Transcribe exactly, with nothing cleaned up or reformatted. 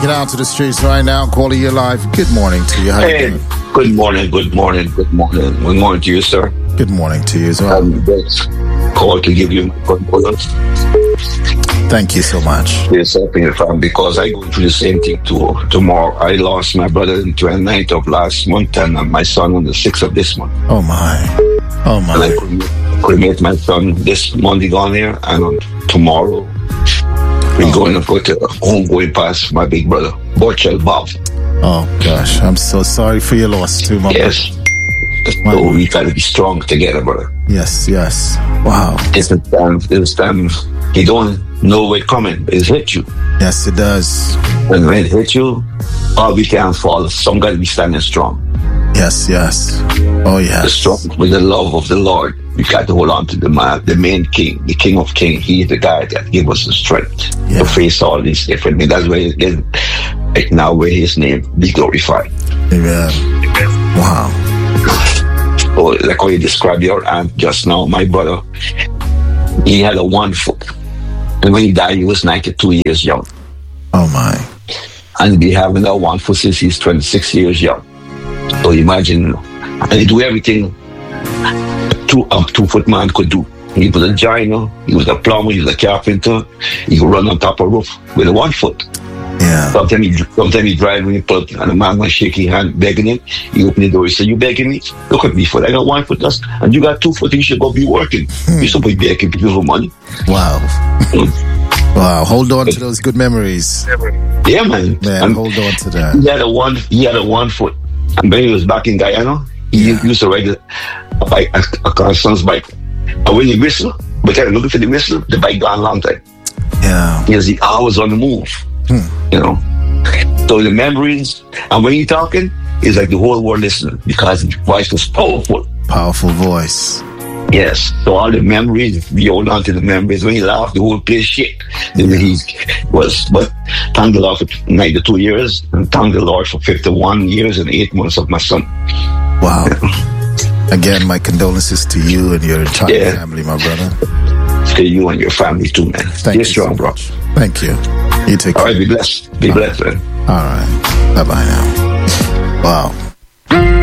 it out to the streets right now. Calling you live. Good morning to you. How Hey, you doing? good morning, good morning, good morning. Good morning to you, sir. Good morning to you as well. I'm just called to give you my condolence. Thank you so much. Yourself and your family, because I go through the same thing too. Tomorrow, I lost my brother on the twenty-ninth of last month and my son on the sixth of this month. Oh my. Oh And I my. cremate- cremate my son this Monday gone here, and on tomorrow, we're Oh. going to go to home going past my big brother, Borchel Bob. Oh gosh. I'm so sorry for your loss too, my Yes. Wow. So we got to be strong together, brother. Yes, yes. Wow. It's the time, it's the time, you don't know where it's coming, but it's hit you. Yes, it does. And when it hit you, all we can fall. Some got to be standing strong. Yes, yes. Oh The yes. strong with the love of the Lord. We got to hold on to the man, the main king, the King of Kings. He is the guy that gave us the strength Yeah. to face all these different things. That's why it is right now where his name be glorified. Amen. Wow. Or like how you described your aunt just now, my brother, he had a one foot. And when he died, he was ninety-two years young. Oh my. And be having that one foot since he's twenty-six years young. So imagine, and he do everything a two, a two foot man could do. He was a joiner, he was a plumber, he was a carpenter, he could run on top of a roof with a one foot. Yeah. Sometimes he, sometimes he drive when he pull up and the man was shaking his hand, begging him. He opened the door, he said, "You begging me? Look at me, foot. I got one foot, that's, and you got two foot, you should go be working. You should be begging people for money." Wow. Wow. Hold on to those good memories. Yeah, man. Man, And hold on to that. he had a one, he had a one foot. And when he was back in Guyana, he Yeah. used to ride a, a bike, a, a son's bike. And when he whistle, but I looking for the whistle, the bike gone a long time. Yeah. Because he always on the move, Hmm. you know. So the memories, and when he talking, it's like the whole world listening because his voice was powerful. Powerful voice. Yes. So all the memories, we hold on to the memories. When he laughed, the whole place shit. The way he was, but thank the Lord for ninety-two years, and thank the Lord for fifty-one years and eight months of my son. Wow. Again, my condolences to you and your entire Yeah. family, my brother. To you and your family too, man. Thank Stay you strong, so bro. much. Thank you. You take All care. right, be blessed. Be blessed, man. All right. Bye-bye now. Wow.